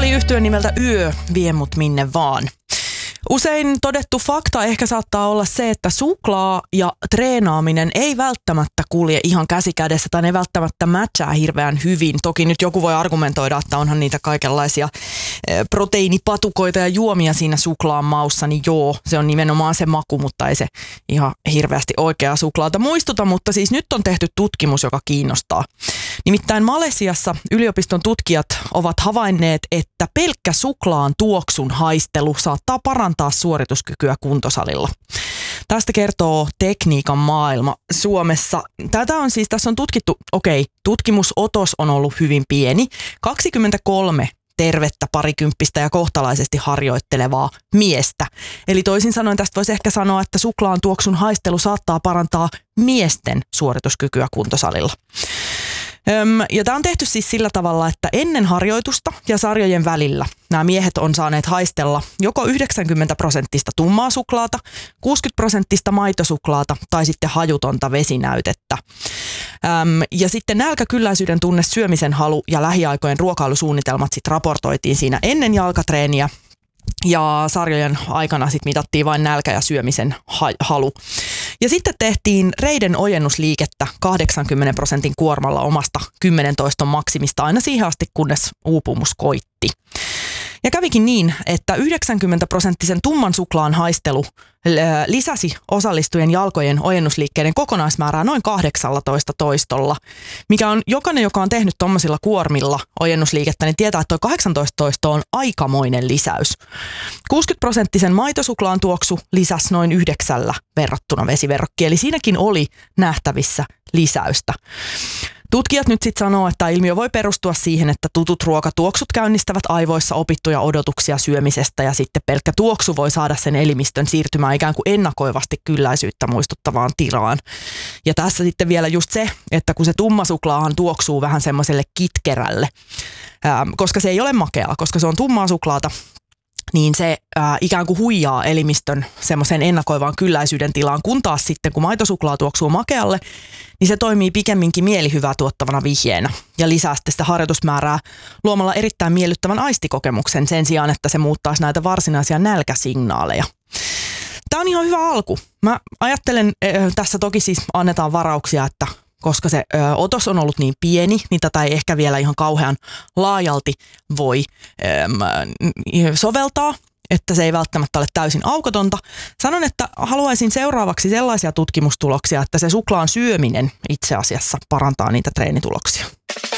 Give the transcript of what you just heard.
oli yhtye nimeltä Yö, vie mut minne vaan. Usein todettu fakta ehkä saattaa olla se, että suklaa ja treenaaminen ei välttämättä kulje ihan käsi kädessä tai ne välttämättä matchaa hirveän hyvin. Toki nyt joku voi argumentoida, että onhan niitä kaikenlaisia proteiinipatukoita ja juomia siinä suklaan maussa, niin joo, se on nimenomaan se maku, mutta ei se ihan hirveästi oikeaa suklaata muistuta, mutta siis nyt on tehty tutkimus, joka kiinnostaa. Nimittäin Malesiassa yliopiston tutkijat ovat havainneet, että pelkkä suklaan tuoksun haistelu saattaa parantaa suorituskykyä kuntosalilla. Tästä kertoo Tekniikan maailma Suomessa. Tässä on tutkittu, tutkimusotos on ollut hyvin pieni, 23 tervettä parikymppistä ja kohtalaisesti harjoittelevaa miestä. Eli toisin sanoen tästä voisi ehkä sanoa, että suklaan tuoksun haistelu saattaa parantaa miesten suorituskykyä kuntosalilla. Ja tämä on tehty siis sillä tavalla, että ennen harjoitusta ja sarjojen välillä nämä miehet on saaneet haistella joko 90% tummaa suklaata, 60% maitosuklaata tai sitten hajutonta vesinäytettä. Ja sitten nälkäkylläisyyden tunne, syömisen halu ja lähiaikojen ruokailusuunnitelmat sitten raportoitiin siinä ennen jalkatreeniä. Ja sarjojen aikana sitten mitattiin vain nälkä ja syömisen halu. Ja sitten tehtiin reiden ojennusliikettä 80% kuormalla omasta 10 toiston maksimista aina siihen asti, kunnes uupumus koitti. Ja kävikin niin, että 90% tumman suklaan haistelu lisäsi osallistujien jalkojen ojennusliikkeiden kokonaismäärää noin 18 toistolla, mikä on jokainen, joka on tehnyt tuommoisilla kuormilla ojennusliikettä, niin tietää, että tuo 18 toisto on aikamoinen lisäys. 60% maitosuklaan tuoksu lisäsi noin 9 verrattuna vesiverrokkiin, eli siinäkin oli nähtävissä lisäystä. Tutkijat nyt sitten sanoo, että ilmiö voi perustua siihen, että tutut ruokatuoksut käynnistävät aivoissa opittuja odotuksia syömisestä ja sitten pelkkä tuoksu voi saada sen elimistön siirtymään ikään kuin ennakoivasti kylläisyyttä muistuttavaan tilaan. Ja tässä sitten vielä just se, että kun se tumma suklaahan tuoksuu vähän semmoiselle kitkerälle, koska se ei ole makeaa, koska se on tummaa suklaata, niin se ikään kuin huijaa elimistön semmoiseen ennakoivaan kylläisyyden tilaan, kun taas sitten kun maitosuklaa tuoksuu makealle, niin se toimii pikemminkin mielihyvää tuottavana vihjeenä ja lisää sitten sitä harjoitusmäärää luomalla erittäin miellyttävän aistikokemuksen sen sijaan, että se muuttaisi näitä varsinaisia nälkäsignaaleja. Tämä on ihan hyvä alku. Mä ajattelen, tässä toki siis annetaan varauksia, että koska se otos on ollut niin pieni, niin tätä ei ehkä vielä ihan kauhean laajalti voi soveltaa, että se ei välttämättä ole täysin aukotonta. Sanon, että haluaisin seuraavaksi sellaisia tutkimustuloksia, että se suklaan syöminen itse asiassa parantaa niitä treenituloksia.